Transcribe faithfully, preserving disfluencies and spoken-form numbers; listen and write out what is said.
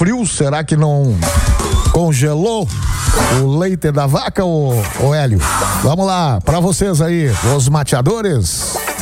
frio, será que não congelou o leite da vaca, ô, ô Hélio? Vamos lá, pra vocês aí, os mateadores.